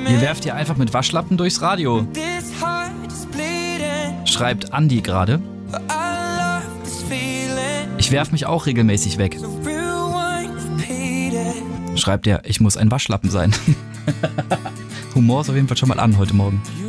Ihr werft ja einfach mit Waschlappen durchs Radio. Schreibt Andi gerade. Ich werf mich auch regelmäßig weg. Schreibt er, ich muss ein Waschlappen sein. Humor ist auf jeden Fall schon mal an heute Morgen.